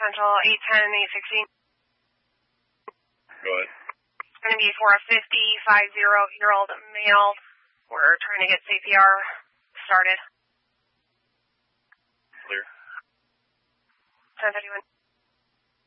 Central, 810, 816. Go ahead. It's going to be for a 50-year-old male. We're trying to get CPR started. Clear. 1031.